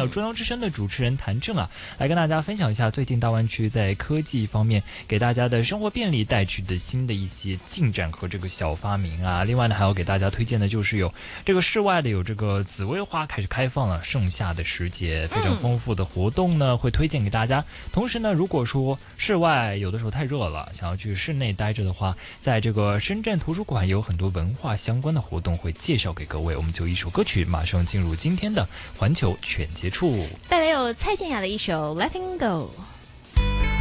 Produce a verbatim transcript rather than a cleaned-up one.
了中央之声的主持人谭正啊，来跟大家分享一下最近大湾区在科技方面给大家的生活便利带去的新的一些进展和这个小发明啊。另外呢，还要给大家推荐的就是有这个室外的有这个紫薇花开始开放了，盛夏的时节非常丰富的活动呢、嗯、会推荐给大家。同时呢，如果说室外有的时候太热了，想要去室内待着的话，在这个深圳图书馆有很多文化相关的活动会介绍给各位。我们就一首歌曲马上进入今天的环球全接触， 带来有蔡健雅的一首 Letting Go。